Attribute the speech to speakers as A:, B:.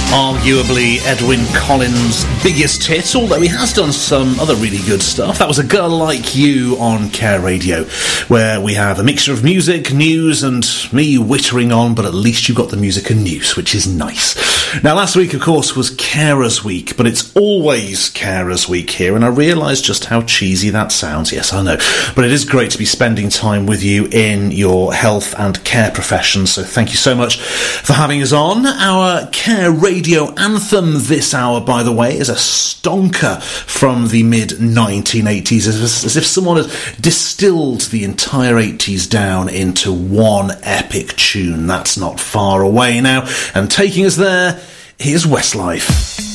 A: Arguably Edwyn Collins' biggest hit, although he has done some other really good stuff. That was A Girl Like You on Care Radio, where we have a mixture of music, news, and me wittering on, but at least you got the music and news, which is nice. Now, last week, of course, was Carers Week, but it's always Carers Week here, and I realise just how cheesy that sounds. Yes, I know. But it is great to be spending time with you in your health and care professions, so thank you so much for having us on. Our Care Radio anthem this hour, by the way, is a stonker from the mid-1980s, as if someone had distilled the entire 80s down into one epic tune. That's not far away now, and taking us there, here's Westlife.